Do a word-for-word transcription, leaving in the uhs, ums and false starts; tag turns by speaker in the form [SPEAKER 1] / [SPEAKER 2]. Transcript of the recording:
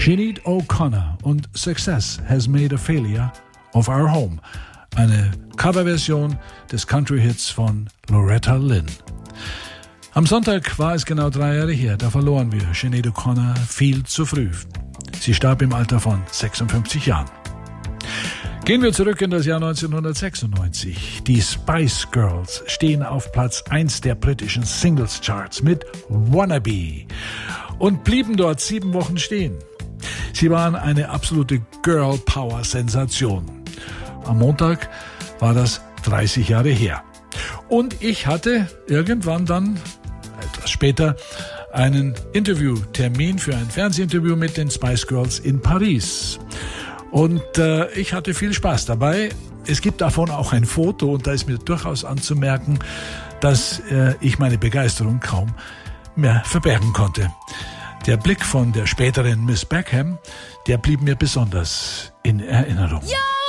[SPEAKER 1] Sinead O'Connor und Success Has Made a Failure of Our Home. Eine Coverversion des Country-Hits von Loretta Lynn. Am Sonntag war es genau drei Jahre her, da verloren wir Sinead O'Connor viel zu früh. Sie starb im Alter von sechsundfünfzig Jahren. Gehen wir zurück in das Jahr neunzehnhundertsechsundneunzig. Die Spice Girls stehen auf Platz eins der britischen Singles Charts mit Wannabe und blieben dort sieben Wochen stehen. Sie waren eine absolute Girl-Power-Sensation. Am Montag war das dreißig Jahre her. Und ich hatte irgendwann dann, etwas später, einen Interviewtermin für ein Fernsehinterview mit den Spice Girls in Paris. Und äh, ich hatte viel Spaß dabei. Es gibt davon auch ein Foto und da ist mir durchaus anzumerken, dass äh, ich meine Begeisterung kaum mehr verbergen konnte. Der Blick von der späteren Miss Beckham, der blieb mir besonders in Erinnerung.
[SPEAKER 2] Yo!